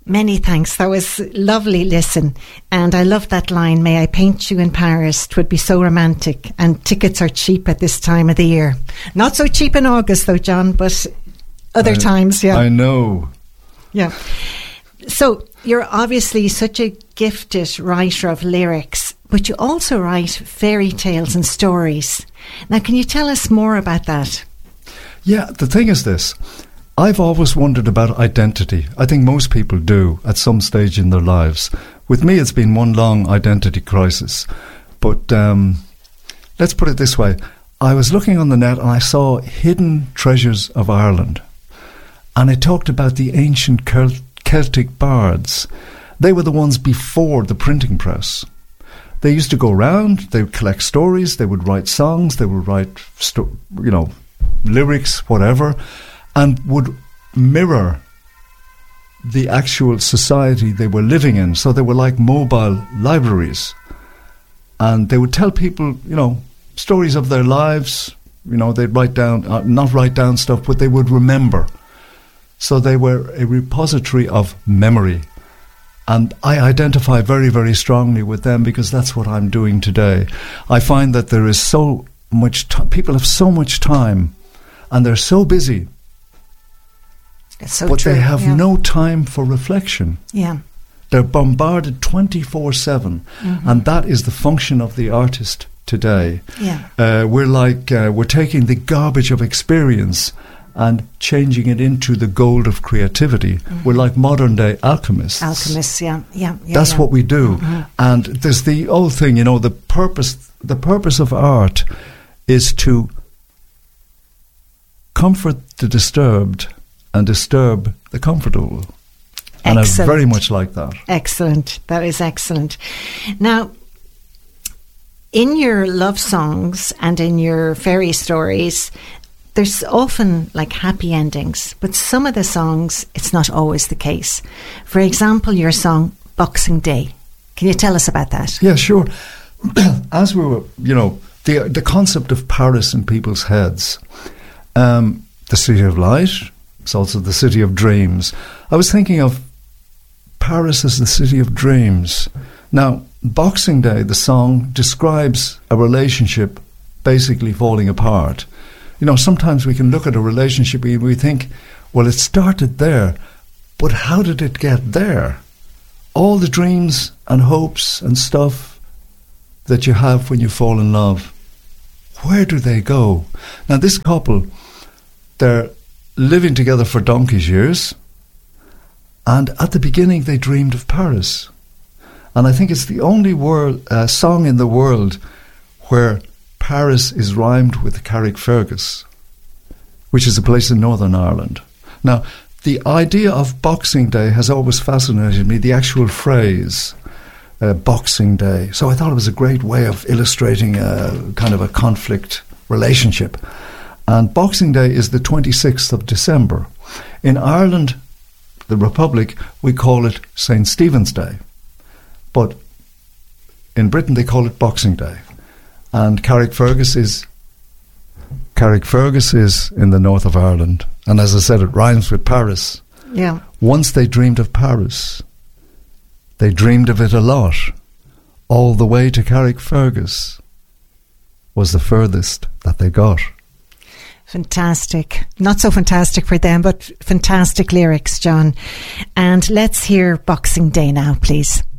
Many thanks. That was lovely listen. And I love that line, may I paint you in Paris, 'twould be so romantic, and tickets are cheap at this time of the year. Not so cheap in August though, John, but other times, yeah. I know. Yeah. So you're obviously such a gifted writer of lyrics, but you also write fairy tales and stories. Now, can you tell us more about that? Yeah, the thing is this. I've always wondered about identity. I think most people do at some stage in their lives. With me, it's been one long identity crisis. But let's put it this way. I was looking on the net and I saw Hidden Treasures of Ireland. And it talked about the ancient Celtic bards. They were the ones before the printing press. They used to go around, they would collect stories, they would write songs, they would write, lyrics, whatever, and would mirror the actual society they were living in. So they were like mobile libraries. And they would tell people, stories of their lives. They'd write down, not write down stuff, but they would remember. So they were a repository of memory. And I identify very, very strongly with them because that's what I'm doing today. I find that there is so much people have so much time and they're so busy. But they have no time for reflection. Yeah. They're bombarded 24/7. Mm-hmm. And that is the function of the artist today. Yeah. We're taking the garbage of experience and changing it into the gold of creativity. Mm-hmm. We're like modern day alchemists. Alchemists, yeah. That's what we do. Mm-hmm. And there's the old thing, the purpose of art is to comfort the disturbed and disturb the comfortable. And I very much like that. Excellent. That is excellent. Now, in your love songs and in your fairy stories, there's often like happy endings, but some of the songs, it's not always the case. For example, your song Boxing Day. Can you tell us about that? Yeah, sure. As we were, the concept of Paris in people's heads, the city of light, it's also the city of dreams. I was thinking of Paris as the city of dreams. Now, Boxing Day, the song, describes a relationship basically falling apart. Sometimes we can look at a relationship and we think, well, it started there, but how did it get there? All the dreams and hopes and stuff that you have when you fall in love, where do they go? Now, this couple, they're living together for donkey's years, and at the beginning they dreamed of Paris. And I think it's the only song in the world where Paris is rhymed with Carrickfergus, which is a place in Northern Ireland. Now, the idea of Boxing Day has always fascinated me, the actual phrase, Boxing Day. So I thought it was a great way of illustrating a kind of a conflict relationship. And Boxing Day is the 26th of December. In Ireland, the Republic, we call it St. Stephen's Day. But in Britain, they call it Boxing Day. And Carrickfergus is in the north of Ireland. And as I said, it rhymes with Paris. Yeah. Once they dreamed of Paris, they dreamed of it a lot. All the way to Carrickfergus was the furthest that they got. Fantastic. Not so fantastic for them, but fantastic lyrics, John. And let's hear Boxing Day now, please.